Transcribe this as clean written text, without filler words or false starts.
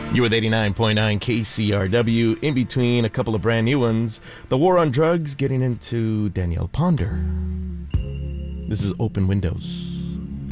You with 89.9 KCRW, in between a couple of brand new ones. The War on Drugs, getting into Danielle Ponder. This is Open Windows.